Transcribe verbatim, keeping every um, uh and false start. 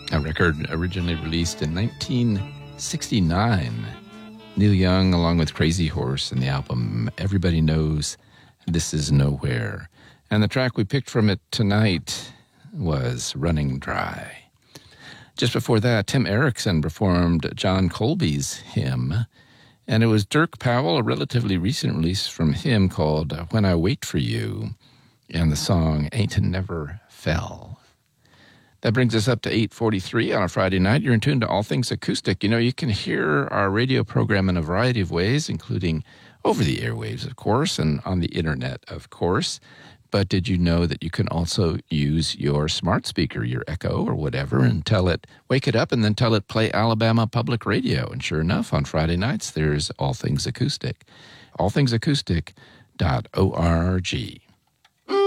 a record originally released in nineteen sixty-nine. Neil Young, along with Crazy Horse, and the album Everybody Knows This Is Nowhere. And the track we picked from it tonight was Running Dry. Just before that, Tim Erickson performed John Colby's hymn, and it was Dirk Powell, a relatively recent release from him called When I Wait For You, and the song Ain't Never Fell. That brings us up to eight forty-three on a Friday night. You're in tune to All Things Acoustic. You know, you can hear our radio program in a variety of ways, including over the airwaves, of course, and on the internet, of course. But did you know that you can also use your smart speaker, your Echo or whatever, and tell it, wake it up, and then tell it, play Alabama Public Radio. And sure enough, on Friday nights, there's All Things Acoustic. all things acoustic dot org.